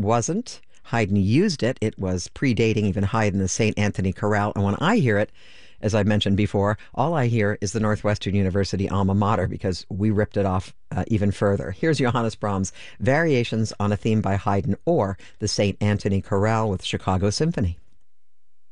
wasn't. Haydn used it. It was predating even Haydn, the St. Anthony Chorale. And when I hear it, as I mentioned before, all I hear is the Northwestern University alma mater because we ripped it off even further. Here's Johannes Brahms' Variations on a Theme by Haydn or the St. Anthony Chorale with Chicago Symphony.